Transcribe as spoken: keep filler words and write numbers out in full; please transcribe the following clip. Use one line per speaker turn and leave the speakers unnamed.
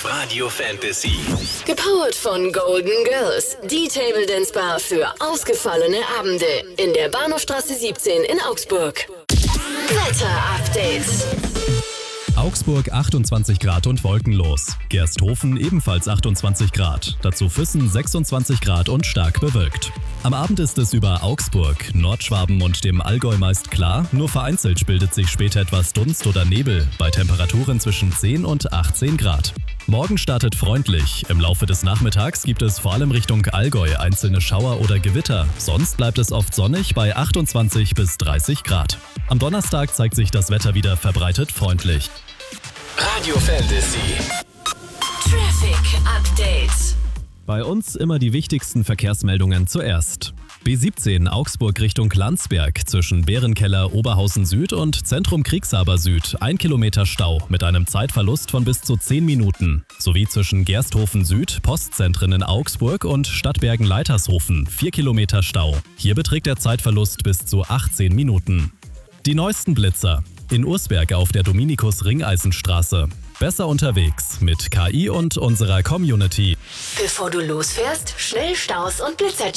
auf Radio Fantasy.
Gepowert von Golden Girls, die Table Dance Bar für ausgefallene Abende in der Bahnhofstraße siebzehn in Augsburg. Wetter-Update.
Augsburg achtundzwanzig Grad und wolkenlos. Gersthofen ebenfalls achtundzwanzig Grad. Dazu Füssen sechsundzwanzig Grad und stark bewölkt. Am Abend ist es über Augsburg, Nordschwaben und dem Allgäu meist klar. Nur vereinzelt bildet sich später etwas Dunst oder Nebel bei Temperaturen zwischen zehn und achtzehn Grad. Morgen startet freundlich. Im Laufe des Nachmittags gibt es vor allem Richtung Allgäu einzelne Schauer oder Gewitter. Sonst bleibt es oft sonnig bei achtundzwanzig bis dreißig Grad. Am Donnerstag zeigt sich das Wetter wieder verbreitet freundlich.
Radio Fantasy.
Traffic Update.
Bei uns immer die wichtigsten Verkehrsmeldungen zuerst. B siebzehn Augsburg Richtung Landsberg zwischen Bärenkeller Oberhausen Süd und Zentrum Kriegshaber Süd ein Kilometer Stau mit einem Zeitverlust von bis zu zehn Minuten. Sowie zwischen Gersthofen Süd, Postzentren in Augsburg und Stadtbergen-Leitershofen vier Kilometer Stau. Hier beträgt der Zeitverlust bis zu achtzehn Minuten. Die neuesten Blitzer. In Ursberg auf der Dominikus-Ringeisenstraße. Besser unterwegs mit K I und unserer Community.
Bevor du losfährst, schnell Staus und Blitzer